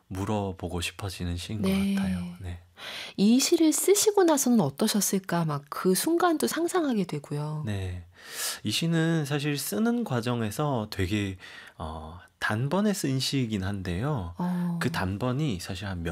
물어보고 싶어지는 시인 것 같아요. 네. 네. 이 시를 쓰시고 나서는 어떠셨을까 막 그 순간도 상상하게 되고요. 네. 이 시는 사실 쓰는 과정에서 되게 단번에 쓴 시이긴 한데요. 그 어. 단번이 사실 한